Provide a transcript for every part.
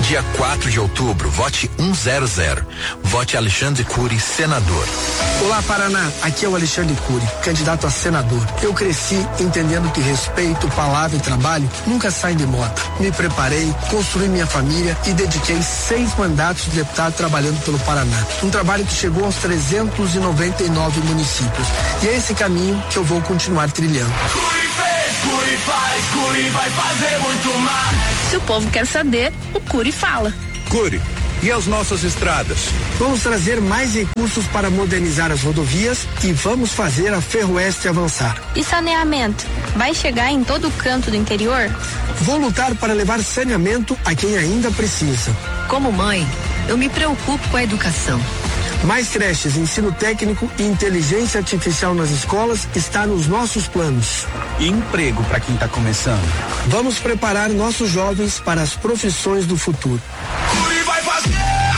Dia 4 de outubro, vote 100. Vote Alexandre Cury, senador. Olá, Paraná. Aqui é o Alexandre Cury, candidato a senador. Eu cresci entendendo que respeito, palavra e trabalho nunca saem de moda. Me preparei, construí minha família e dediquei 6 mandatos de deputado trabalhando pelo Paraná. Um trabalho que chegou aos 399 municípios. E é esse caminho que eu vou continuar trilhando. Cury fez, Cury faz, Cury vai fazer muito mais. Se o povo quer saber, o Cury fala. Cury, e as nossas estradas? Vamos trazer mais recursos para modernizar as rodovias e vamos fazer a Ferroeste avançar. E saneamento? Vai chegar em todo canto do interior? Vou lutar para levar saneamento a quem ainda precisa. Como mãe, eu me preocupo com a educação. Mais creches, ensino técnico e inteligência artificial nas escolas está nos nossos planos. E emprego para quem está começando? Vamos preparar nossos jovens para as profissões do futuro. Cury vai fazer!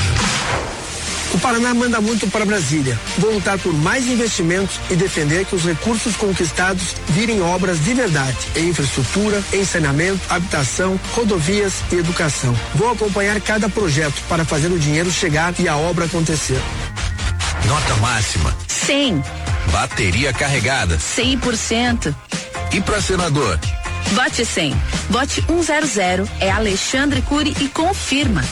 O Paraná manda muito para Brasília. Vou lutar por mais investimentos e defender que os recursos conquistados virem obras de verdade, em infraestrutura, em saneamento, habitação, rodovias e educação. Vou acompanhar cada projeto para fazer o dinheiro chegar e a obra acontecer. Nota máxima 100. Bateria carregada 100%. E para senador? Vote 100. Vote 100. É Alexandre Cury e confirma.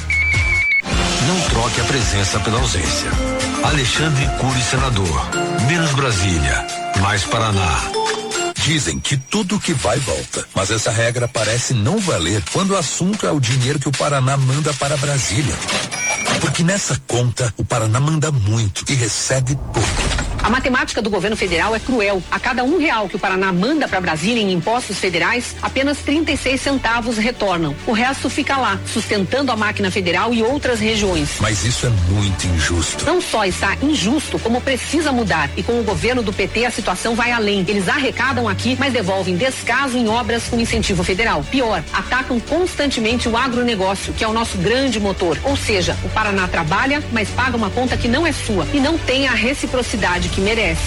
Não troque a presença pela ausência. Alexandre Cury, senador. Menos Brasília, mais Paraná. Dizem que tudo que vai volta, mas essa regra parece não valer quando o assunto é o dinheiro que o Paraná manda para Brasília. Porque nessa conta o Paraná manda muito e recebe pouco. A matemática do governo federal é cruel. A cada R$1 que o Paraná manda para Brasília em impostos federais, apenas 36 centavos retornam. O resto fica lá, sustentando a máquina federal e outras regiões. Mas isso é muito injusto. Não só está injusto, como precisa mudar. E com o governo do PT a situação vai além. Eles arrecadam aqui, mas devolvem descaso em obras com incentivo federal. Pior, atacam constantemente o agronegócio, que é o nosso grande motor. Ou seja, o Paraná trabalha, mas paga uma conta que não é sua e não tem a reciprocidade que merece.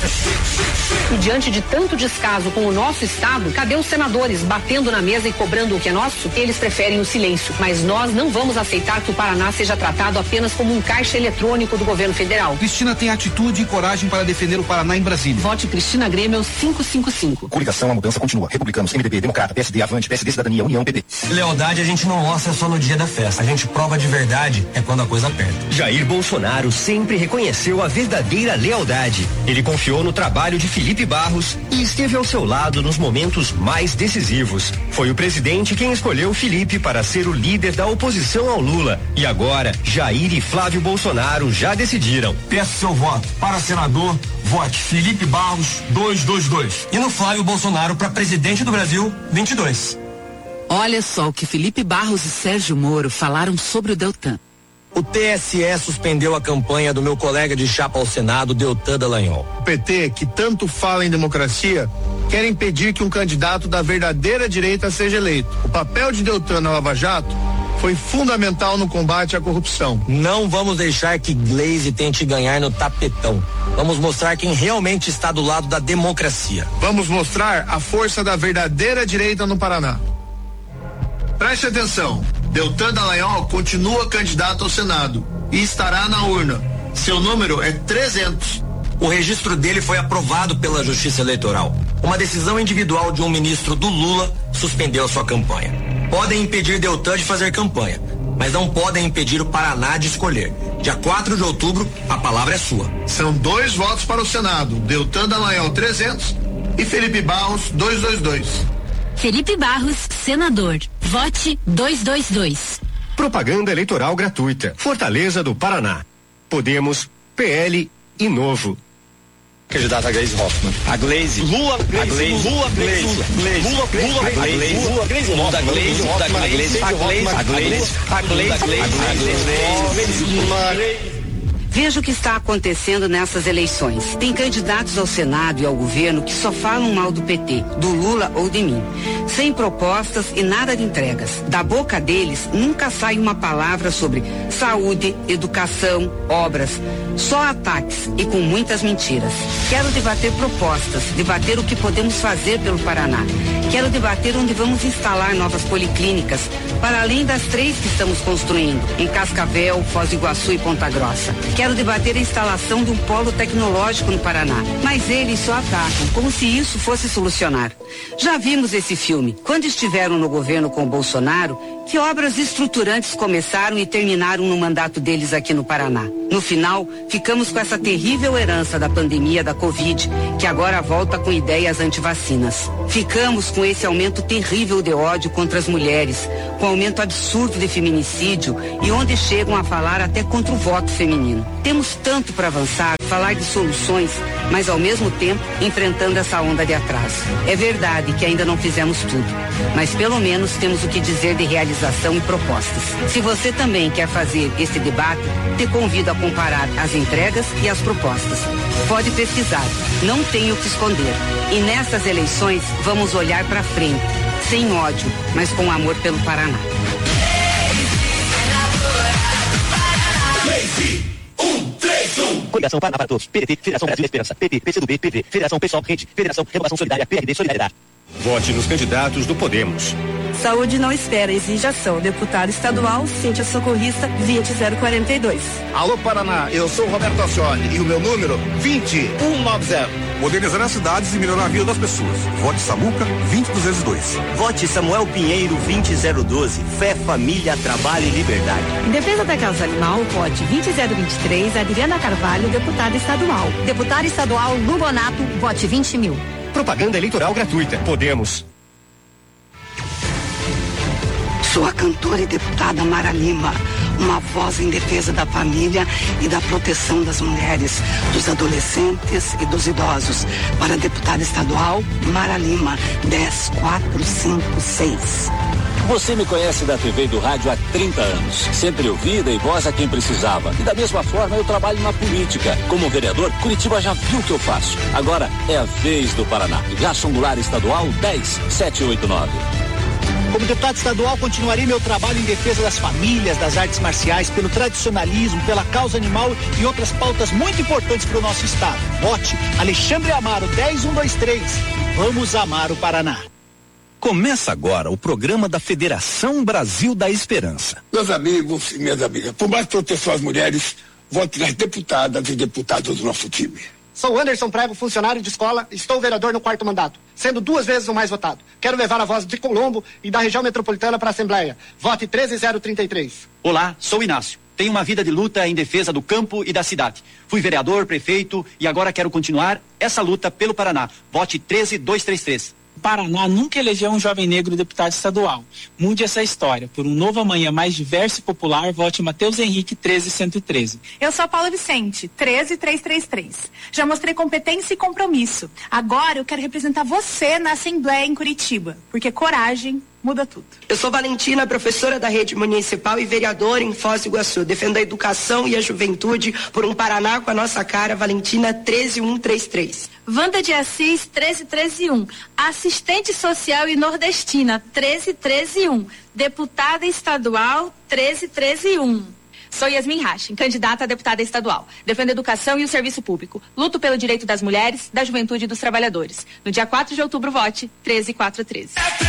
E diante de tanto descaso com o nosso estado, cadê os senadores batendo na mesa e cobrando o que é nosso? Eles preferem o silêncio, mas nós não vamos aceitar que o Paraná seja tratado apenas como um caixa eletrônico do governo federal. Cristina tem atitude e coragem para defender o Paraná em Brasília. Vote Cristina Grêmio 555. Coligação, a mudança continua. Republicanos, MDB, Democrata, PSD, Avante, PSD, Cidadania, União, PP. Lealdade a gente não mostra só no dia da festa. A gente prova de verdade é quando a coisa aperta. Jair Bolsonaro sempre reconheceu a verdadeira lealdade. Ele confiou no trabalho de Felipe Barros e esteve ao seu lado nos momentos mais decisivos. Foi o presidente quem escolheu Felipe para ser o líder da oposição ao Lula. E agora, Jair e Flávio Bolsonaro já decidiram. Peço seu voto para senador, vote Felipe Barros 222. E no Flávio Bolsonaro para presidente do Brasil 22. Olha só o que Felipe Barros e Sérgio Moro falaram sobre o Deltan. O TSE suspendeu a campanha do meu colega de chapa ao Senado, Deltan Dallagnol. O PT, que tanto fala em democracia, quer impedir que um candidato da verdadeira direita seja eleito. O papel de Deltan na Lava Jato foi fundamental no combate à corrupção. Não vamos deixar que Glaze tente ganhar no tapetão. Vamos mostrar quem realmente está do lado da democracia. Vamos mostrar a força da verdadeira direita no Paraná. Preste atenção. Deltan Dallagnol continua candidato ao Senado e estará na urna. Seu número é 300. O registro dele foi aprovado pela Justiça Eleitoral. Uma decisão individual de um ministro do Lula suspendeu a sua campanha. Podem impedir Deltan de fazer campanha, mas não podem impedir o Paraná de escolher. Dia 4 de outubro, a palavra é sua. São 2 votos para o Senado. Deltan Dallagnol 300 e Felipe Barros 222. Felipe Barros, senador. Vote 222. Propaganda eleitoral gratuita. Fortaleza do Paraná. Podemos, PL e Novo. Candidata a Glaze Hoffmann. A Glaze. Lula, Glaze. Lula, Glaze. Lula, Glaze. Lula, Glaze. Da Glaze. Da Glaze. A Glaze. A Glaze. Veja o que está acontecendo nessas eleições. Tem candidatos ao Senado e ao governo que só falam mal do PT, do Lula ou de mim. Sem propostas e nada de entregas. Da boca deles nunca sai uma palavra sobre saúde, educação, obras. Só ataques e com muitas mentiras. Quero debater propostas, debater o que podemos fazer pelo Paraná. Quero debater onde vamos instalar novas policlínicas, para além das 3 que estamos construindo, em Cascavel, Foz do Iguaçu e Ponta Grossa. Quero debater a instalação de um polo tecnológico no Paraná, mas eles só atacam, como se isso fosse solucionar. Já vimos esse filme. Quando estiveram no governo com o Bolsonaro, que obras estruturantes começaram e terminaram no mandato deles aqui no Paraná. No final, ficamos com essa terrível herança da pandemia da Covid, que agora volta com ideias antivacinas. Ficamos com esse aumento terrível de ódio contra as mulheres, com aumento absurdo de feminicídio e onde chegam a falar até contra o voto feminino. Temos tanto para avançar, falar de soluções, mas ao mesmo tempo enfrentando essa onda de atraso. É verdade que ainda não fizemos tudo, mas pelo menos temos o que dizer de realização e propostas. Se você também quer fazer esse debate, te convido a comparar as entregas e as propostas. Pode pesquisar, não tem o que esconder. E nessas eleições vamos olhar para frente, sem ódio, mas com amor pelo Paraná. Coligação Paraná para Todos, PDT, Federação Brasil da Esperança, PP, PCdoB, PV, Federação Pessoal Rede, Federação Renovação Solidária, PRD Solidariedade. Vote nos candidatos do Podemos. Saúde não espera, exige ação. Deputado estadual, Cíntia Socorrista, 20042. Alô Paraná, eu sou o Roberto Ascioli e o meu número 20190. Modernizar as cidades e melhorar a vida das pessoas. Vote Samuca 20202. Vote Samuel Pinheiro 20012. Fé, família, trabalho e liberdade. Em defesa da causa animal, vote 20023, Adriana Carvalho, deputada estadual. Deputada estadual Lubonato, vote 20.000. Propaganda eleitoral gratuita. Podemos. Sou a cantora e deputada Mara Lima, uma voz em defesa da família e da proteção das mulheres, dos adolescentes e dos idosos. Para a deputada estadual Mara Lima, 10456. Você me conhece da TV e do rádio há 30 anos. Sempre ouvida e voz a quem precisava. E da mesma forma eu trabalho na política. Como vereador, Curitiba já viu o que eu faço. Agora é a vez do Paraná. Jason Goulart Estadual 10789. Como deputado estadual, continuarei meu trabalho em defesa das famílias, das artes marciais, pelo tradicionalismo, pela causa animal e outras pautas muito importantes para o nosso estado. Vote Alexandre Amaro, 10123. Vamos amar o Paraná. Começa agora o programa da Federação Brasil da Esperança. Meus amigos e minhas amigas, por mais proteção às mulheres, vote nas deputadas e deputados do nosso time. Sou Anderson Prego, funcionário de escola, estou vereador no 4º mandato, sendo 2 vezes o mais votado. Quero levar a voz de Colombo e da região metropolitana para a Assembleia. Vote 13033. Olá, sou Inácio. Tenho uma vida de luta em defesa do campo e da cidade. Fui vereador, prefeito e agora quero continuar essa luta pelo Paraná. Vote 13233. O Paraná nunca elegeu um jovem negro deputado estadual. Mude essa história. Por um novo amanhã mais diverso e popular, vote Matheus Henrique 13113. Eu sou a Paula Vicente, 13333. Já mostrei competência e compromisso. Agora eu quero representar você na Assembleia em Curitiba, porque coragem muda tudo. Eu sou Valentina, professora da rede municipal e vereadora em Foz do Iguaçu. Defendo a educação e a juventude por um Paraná com a nossa cara. Valentina 13133. Wanda de Assis 13131. Assistente social e nordestina 13131. Deputada estadual 13131. Sou Yasmin Rachin, candidata a deputada estadual. Defendo a educação e o serviço público. Luto pelo direito das mulheres, da juventude e dos trabalhadores. No dia 4 de outubro, vote 13413.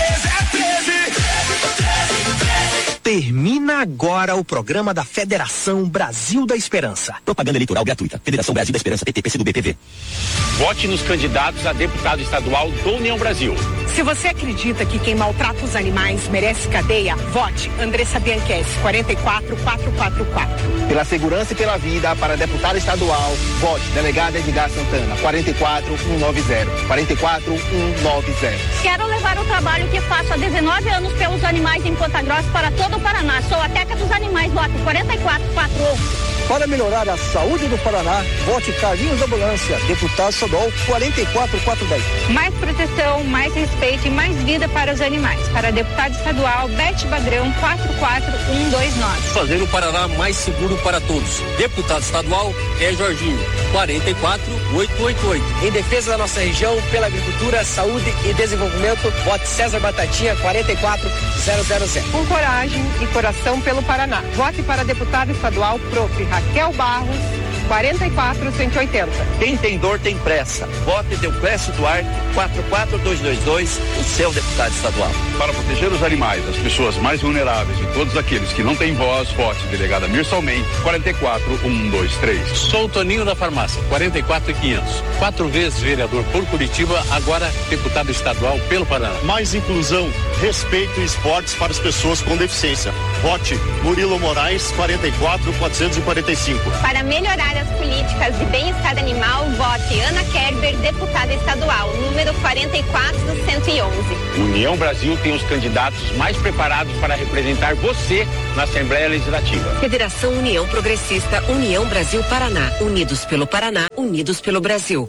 Termina agora o programa da Federação Brasil da Esperança. Propaganda eleitoral gratuita. Federação Brasil da Esperança, PT, PCdoB, PV. Vote nos candidatos a deputado estadual do União Brasil. Se você acredita que quem maltrata os animais merece cadeia, vote Andressa Bianchessi, 44444. Pela segurança e pela vida, para deputado estadual, vote delegada Edgar Santana, 44190. 44190. Quero levar o trabalho que faço há 19 anos pelos animais em Ponta Grossa para todo o Paraná. Sou a Teca dos Animais, voto 44441. Para melhorar a saúde do Paraná, vote Carlinhos Ambulância, deputado estadual 44410. Mais proteção, mais respeito e mais vida para os animais. Para deputado estadual, Bete Badrão 44129. Fazer o Paraná mais seguro para todos. Deputado estadual é Jorginho 44888. Em defesa da nossa região, pela agricultura, saúde e desenvolvimento, vote César Batatinha 44000. Com coragem e coração pelo Paraná. Vote para deputado estadual Prof. Raquel Barros 44-180. Quem tem dor tem pressa. Vote Deoclésio Duarte, 44222, o seu deputado estadual. Para proteger os animais, as pessoas mais vulneráveis e todos aqueles que não têm voz, vote delegada Mirsalmen, 44123. Sou o Toninho da Farmácia, 44500. 4 vezes vereador por Curitiba, agora deputado estadual pelo Paraná. Mais inclusão, respeito e esportes para as pessoas com deficiência. Vote Murilo Moraes, 44445. Para melhorar as políticas de bem-estar animal, vote Ana Kerber, deputada estadual, número 44-111. União Brasil tem os candidatos mais preparados para representar você na Assembleia Legislativa. Federação União Progressista, União Brasil Paraná. Unidos pelo Paraná, unidos pelo Brasil.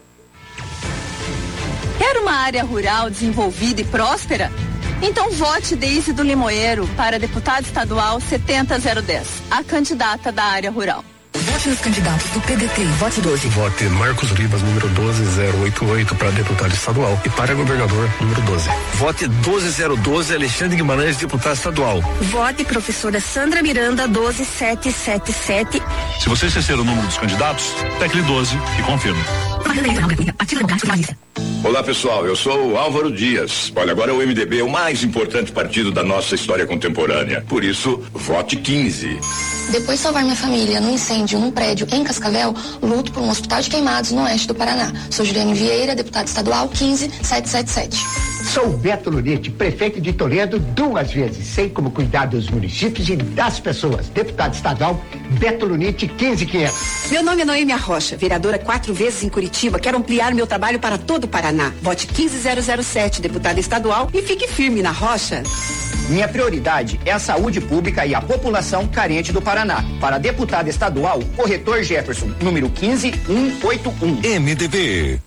Quer uma área rural desenvolvida e próspera? Então vote Deise do Limoeiro para deputado estadual 70010, a candidata da área rural. Vote nos candidatos do PDT, vote 12. Vote Marcos Ribas, número 12088, para deputado estadual e para governador, número 12. Vote 12012, Alexandre Guimarães, deputado estadual. Vote professora Sandra Miranda, 12777. Se você esquecer o número dos candidatos, tecle 12 e confirme. Olá pessoal, eu sou o Álvaro Dias. Olha, agora o MDB é o mais importante partido da nossa história contemporânea. Por isso, vote 15. Depois de salvar minha família num incêndio num prédio em Cascavel, luto por um hospital de queimados no oeste do Paraná. Sou Juliane Vieira, deputada estadual 15777. Sou Beto Lunete, prefeito de Toledo 2 vezes. Sei como cuidar dos municípios e das pessoas. Deputado estadual Beto Lunete 15500. Meu nome é Noêmia Rocha, vereadora 4 vezes em Curitiba. Quero ampliar meu trabalho para todo o Paraná. Vote 15007, deputada estadual, e fique firme na rocha. Minha prioridade é a saúde pública e a população carente do Paraná. Para deputado estadual, corretor Jefferson, número 15181. MDB.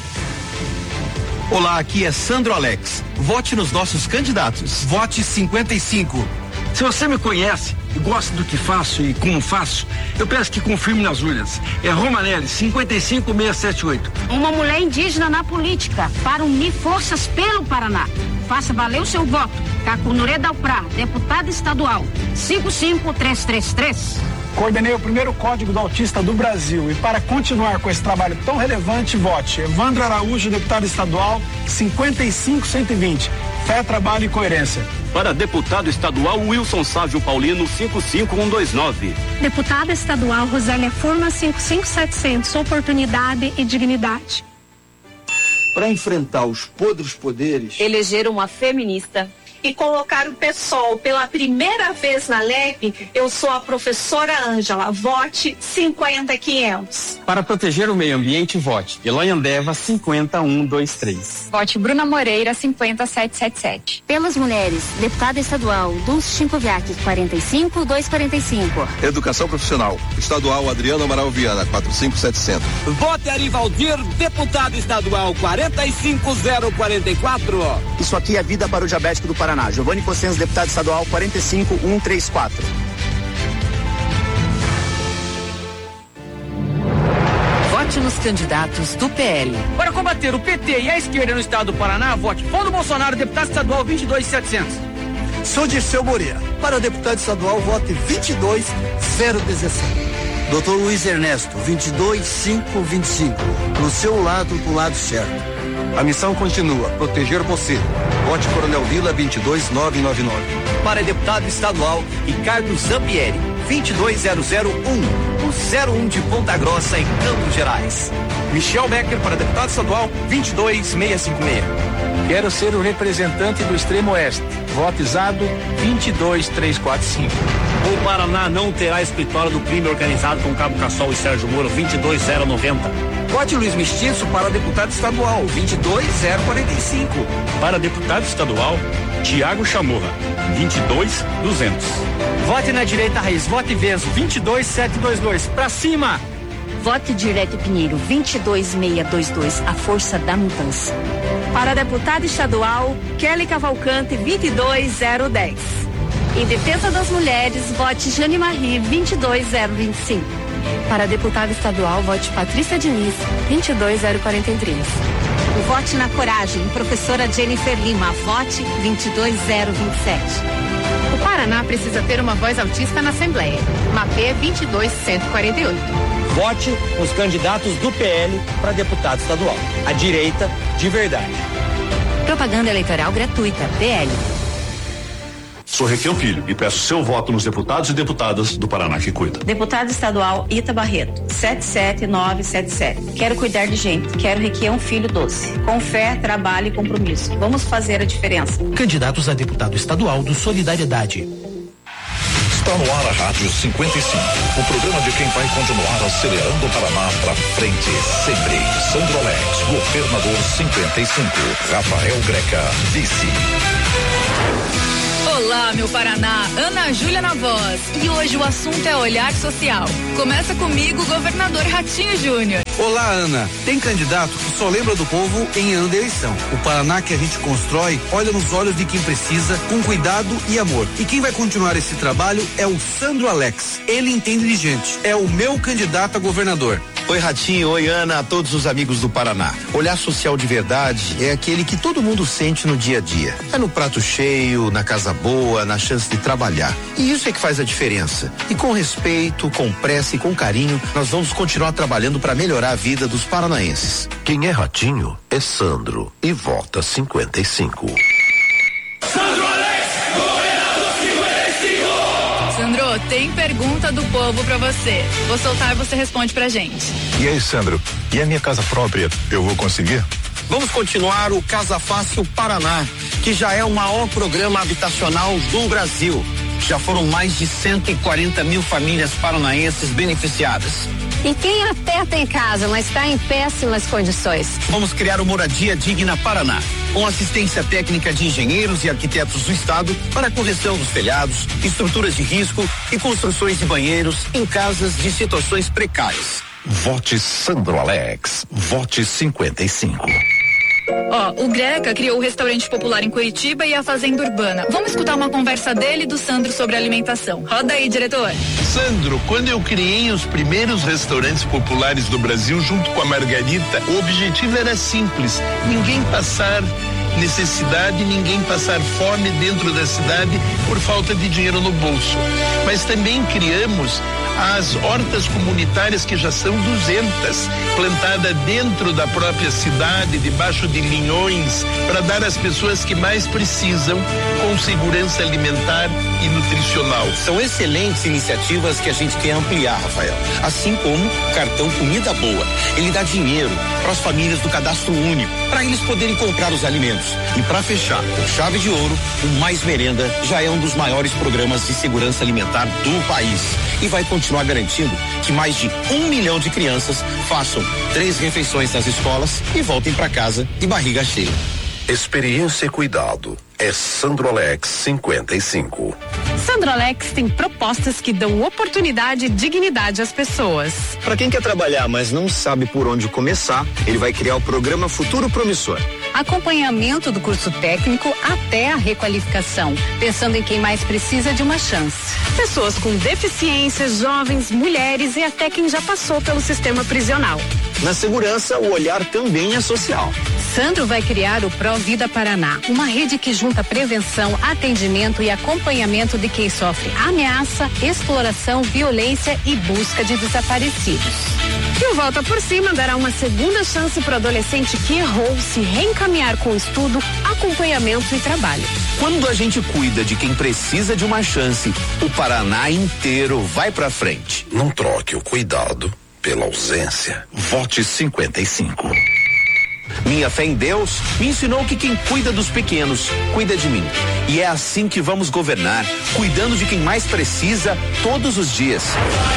Olá, aqui é Sandro Alex. Vote nos nossos candidatos. Vote 55. Se você me conhece e gosta do que faço e como faço, eu peço que confirme nas urnas. É Romanelli, 55678. Uma mulher indígena na política, para unir forças pelo Paraná. Faça valer o seu voto. Cacunurê Dalprá, deputada estadual, 55333. Coordenei o primeiro Código do Autista do Brasil e para continuar com esse trabalho tão relevante, vote Evandro Araújo, deputado estadual, 55120. Fé, trabalho e coerência. Para deputado estadual Wilson Sávio Paulino, 55129. Deputada estadual Rosélia Furma, 55700. Oportunidade e dignidade. Para enfrentar os podres poderes, eleger uma feminista e colocar o PSOL pela primeira vez na LEP, eu sou a professora Ângela. Vote 50500. Para proteger o meio ambiente, vote Eloy Andeva, 50123. Vote Bruna Moreira, 50777. Pelas mulheres, deputada estadual Dulce Chincoviak, 45245. Educação profissional, estadual Adriana Amaral Viana, 45700. Vote Arivaldir, deputado estadual, 45044. Isso aqui é vida para o diabético do Paraná. Giovanni Cossenzo, deputado estadual 45134. Vote nos candidatos do PL. Para combater o PT e a esquerda no estado do Paraná, vote Fundo Bolsonaro, deputado estadual 22700. Sou Dirceu Moreira. Para deputado estadual, vote 22017. Dr. Luiz Ernesto, 22525. No seu lado, do lado certo. A missão continua, proteger você. Vote Coronel Vila, 22999. Para deputado estadual, Ricardo Zampieri, 22001. O 01 de Ponta Grossa, em Campos Gerais. Michel Becker, para deputado estadual, 22656. Quero ser o representante do extremo oeste. Voto Zado 22345. O Paraná não terá escritório do crime organizado com Cabo Cassol e Sérgio Moro, 22090. Vote Luiz Mestiço para deputado estadual, 22045. Para deputado estadual, Tiago Chamorra, 22200. Vote na direita raiz, vote Veso, 22722. Pra cima! Vote Direte Pinheiro, 22622, a força da mudança. Para deputada estadual, Kelly Cavalcante, 22010. Em defesa das mulheres, vote Jane Marie, 22025. Para deputada estadual, vote Patrícia Diniz, 22043. Vote na coragem, professora Jennifer Lima, vote 22027. O Paraná precisa ter uma voz autista na Assembleia. MAPE 22148. Vote nos candidatos do PL para deputado estadual. A direita de verdade. Propaganda eleitoral gratuita, PL. Sou Requião Filho e peço seu voto nos deputados e deputadas do Paraná que cuida. Deputado estadual Ita Barreto, 77977. Quero cuidar de gente. Quero Requião Filho 12. Com fé, trabalho e compromisso. Vamos fazer a diferença. Candidatos a deputado estadual do Solidariedade. Está no ar a Rádio 55, o programa de quem vai continuar acelerando o Paraná pra frente, sempre. Sandro Alex, governador 55, Rafael Greca, vice. Olá, meu Paraná, Ana Júlia na voz. E hoje o assunto é olhar social. Começa comigo, governador Ratinho Júnior. Olá, Ana. Tem candidato que só lembra do povo em ano de eleição. O Paraná que a gente constrói olha nos olhos de quem precisa, com cuidado e amor. E quem vai continuar esse trabalho é o Sandro Alex. Ele entende de gente. É o meu candidato a governador. Oi, Ratinho. Oi, Ana. A todos os amigos do Paraná. Olhar social de verdade é aquele que todo mundo sente no dia a dia. É no prato cheio, na casa boa, na chance de trabalhar. E isso é que faz a diferença. E com respeito, com pressa e com carinho, nós vamos continuar trabalhando para melhorar a vida dos paranaenses. Quem é Ratinho é Sandro e vota 55. Sandro Alex, governador 55. Sandro, tem pergunta do povo pra você. Vou soltar e você responde pra gente. E aí, Sandro, e a minha casa própria, eu vou conseguir? Vamos continuar o Casa Fácil Paraná, que já é o maior programa habitacional do Brasil. Já foram mais de 140 mil famílias paranaenses beneficiadas. E quem até tem casa, mas está em péssimas condições? Vamos criar o Moradia Digna Paraná, com assistência técnica de engenheiros e arquitetos do estado para a correção dos telhados, estruturas de risco e construções de banheiros em casas de situações precárias. Vote Sandro Alex, vote 55. Ó, o Greca criou o restaurante popular em Curitiba e a fazenda urbana. Vamos escutar uma conversa dele e do Sandro sobre alimentação. Roda aí, diretor. Sandro, quando eu criei os primeiros restaurantes populares do Brasil junto com a Margarita, o objetivo era simples: ninguém passar necessidade, ninguém passar fome dentro da cidade por falta de dinheiro no bolso. Mas também criamos as hortas comunitárias, que já são 200, plantadas dentro da própria cidade, debaixo de linhões, para dar às pessoas que mais precisam, com segurança alimentar e nutricional. São excelentes iniciativas que a gente quer ampliar, Rafael. Assim como o cartão Comida Boa. Ele dá dinheiro para as famílias do Cadastro Único, para eles poderem comprar os alimentos. E para fechar, com chave de ouro, o Mais Merenda já é um dos maiores programas de segurança alimentar do país. E vai continuar garantindo que mais de 1 milhão de crianças façam 3 refeições nas escolas e voltem para casa de barriga cheia. Experiência e cuidado. É Sandro Alex 55. Sandro Alex tem propostas que dão oportunidade e dignidade às pessoas. Para quem quer trabalhar, mas não sabe por onde começar, ele vai criar o programa Futuro Promissor. Acompanhamento do curso técnico até a requalificação, pensando em quem mais precisa de uma chance. Pessoas com deficiências, jovens, mulheres e até quem já passou pelo sistema prisional. Na segurança, o olhar também é social. Sandro vai criar o Pro Vida Paraná, uma rede que junta prevenção, atendimento e acompanhamento de quem sofre ameaça, exploração, violência e busca de desaparecidos. E o Volta por Cima dará uma segunda chance para o adolescente que errou se reencaminhar com estudo, acompanhamento e trabalho. Quando a gente cuida de quem precisa de uma chance, o Paraná inteiro vai pra frente. Não troque o cuidado pela ausência. Vote 55. Minha fé em Deus me ensinou que quem cuida dos pequenos, cuida de mim. E é assim que vamos governar, cuidando de quem mais precisa todos os dias.